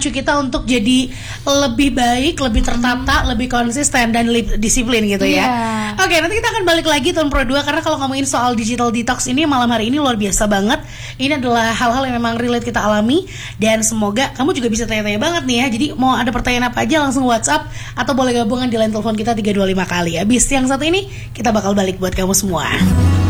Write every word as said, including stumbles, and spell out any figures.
memacu kita untuk jadi lebih baik, lebih tertata, hmm. lebih konsisten dan lebih disiplin gitu ya. Yeah. Oke, nanti kita akan balik lagi tahun Pro dua karena kalau ngomongin soal digital detox ini malam hari ini luar biasa banget. Ini adalah hal-hal yang memang relate kita alami dan semoga kamu juga bisa tanya-tanya banget nih ya. Jadi mau ada pertanyaan apa aja langsung WhatsApp atau boleh gabungan di line telepon kita tiga dua lima kali. Habis yang satu ini kita bakal balik buat kamu semua.